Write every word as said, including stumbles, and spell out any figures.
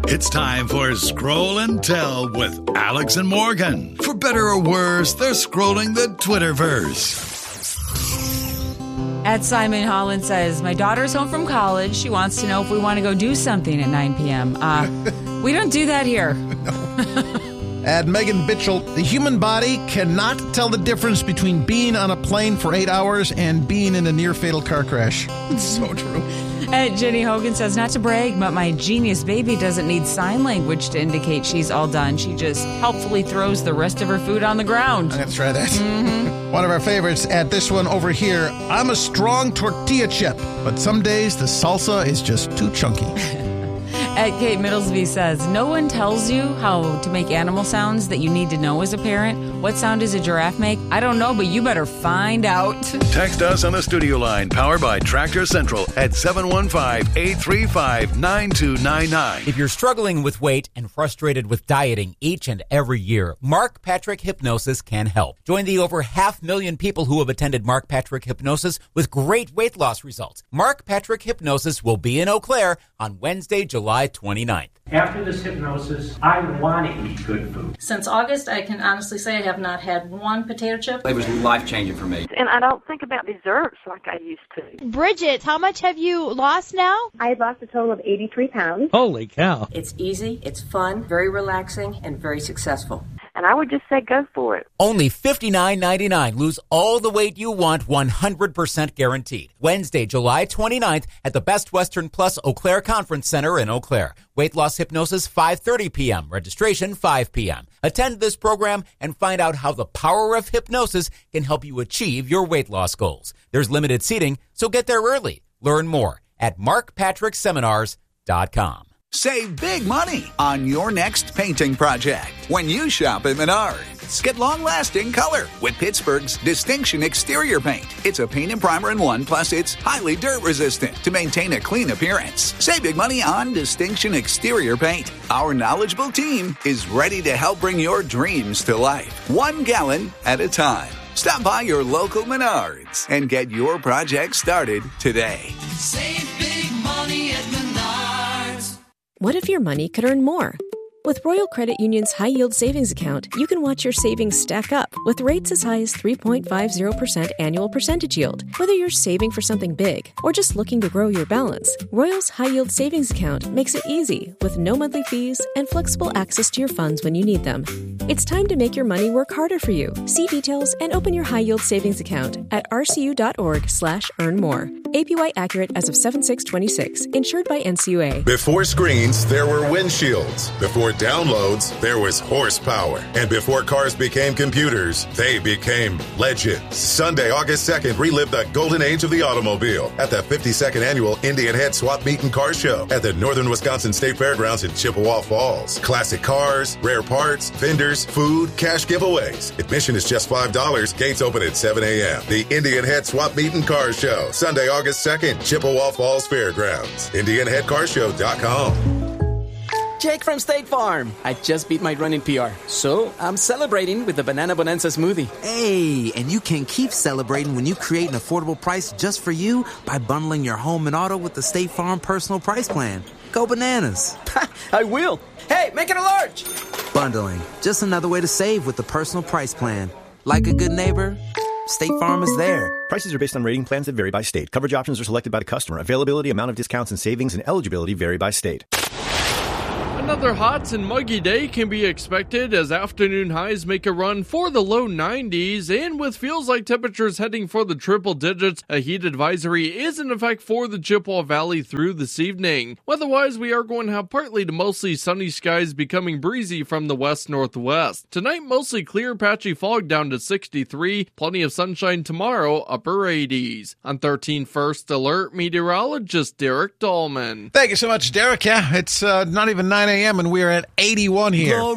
It's time for Scroll and Tell with Alex and Morgan. For better or worse, they're scrolling the Twitterverse. At Simon Holland says, my daughter's home from college. She wants to know if we want to go do something at nine p.m. Uh, we don't do that here. At Megan Bitchell, the human body cannot tell the difference between being on a plane for eight hours and being in a near-fatal car crash. It's so true. And Jenny Hogan says, not to brag, but my genius baby doesn't need sign language to indicate she's all done. She just helpfully throws the rest of her food on the ground. I'm going to try that. Mm-hmm. One of our favorites at this one over here. I'm a strong tortilla chip, but some days the salsa is just too chunky. At Kate Middlesby says, no one tells you how to make animal sounds that you need to know as a parent. What sound does a giraffe make? I don't know, but you better find out. Text us on the studio line powered by Tractor Central at seven one five, eight three five, nine two nine nine. If you're struggling with weight and frustrated with dieting each and every year, Mark Patrick Hypnosis can help. Join the over half million people who have attended Mark Patrick Hypnosis with great weight loss results. Mark Patrick Hypnosis will be in Eau Claire on Wednesday, July twenty-ninth. After this hypnosis, I want to eat good food. Since August, I can honestly say I have not had one potato chip. It was life-changing for me. And I don't think about desserts like I used to. Bridget, how much have you lost now? I lost a total of eighty-three pounds. Holy cow. It's easy, it's fun, very relaxing, and very successful. And I would just say go for it. Only fifty-nine ninety-nine. Lose all the weight you want, one hundred percent guaranteed. Wednesday, July twenty-ninth at the Best Western Plus Eau Claire Conference Center in Eau Claire. Weight loss hypnosis, five thirty p.m. Registration, five p.m. Attend this program and find out how the power of hypnosis can help you achieve your weight loss goals. There's limited seating, so get there early. Learn more at mark patrick seminars dot com. Save big money on your next painting project when you shop at Menards. Get long-lasting color with Pittsburgh's Distinction Exterior Paint. It's a paint and primer in one, plus it's highly dirt-resistant to maintain a clean appearance. Save big money on Distinction Exterior Paint. Our knowledgeable team is ready to help bring your dreams to life, one gallon at a time. Stop by your local Menards and get your project started today. Save big money at Menards. What if your money could earn more? With Royal Credit Union's high-yield savings account, you can watch your savings stack up with rates as high as three point five zero percent annual percentage yield. Whether you're saving for something big or just looking to grow your balance, Royal's high-yield savings account makes it easy with no monthly fees and flexible access to your funds when you need them. It's time to make your money work harder for you. See details and open your high-yield savings account at rcu.org slash earn more. A P Y accurate as of seven six twenty-six. Insured by N C U A. Before screens, there were windshields. Before downloads, there was horsepower. And before cars became computers, they became legends. Sunday, August second, relive the golden age of the automobile at the fifty-second Annual Indian Head Swap Meet and Car Show at the Northern Wisconsin State Fairgrounds in Chippewa Falls. Classic cars, rare parts, vendors, food, cash giveaways. Admission is just five dollars. Gates open at seven a.m. The Indian Head Swap Meet and Car Show, Sunday, August second, Chippewa Falls Fairgrounds. Indian Head Car Show dot com. Jake from State Farm. I just beat my running P R, so I'm celebrating with the Banana Bonanza smoothie. Hey, and you can keep celebrating when you create an affordable price just for you by bundling your home and auto with the State Farm Personal Price Plan. Go bananas. I will. Hey, make it a large. Bundling. Just another way to save with the Personal Price Plan. Like a good neighbor, State Farm is there. Prices are based on rating plans that vary by state. Coverage options are selected by the customer. Availability, amount of discounts and savings, and eligibility vary by state. Another hot and muggy day can be expected as afternoon highs make a run for the low nineties, and with feels like temperatures heading for the triple digits, a heat advisory is in effect for the Chippewa Valley through this evening. Weather-wise, we are going to have partly to mostly sunny skies becoming breezy from the west-northwest. Tonight, mostly clear, patchy fog down to sixty-three, plenty of sunshine tomorrow, upper eighties. On thirteen First Alert, meteorologist Derek Dahlman. Thank you so much, Derek. Yeah, it's uh, not even nine a.m. and we're at eighty-one here.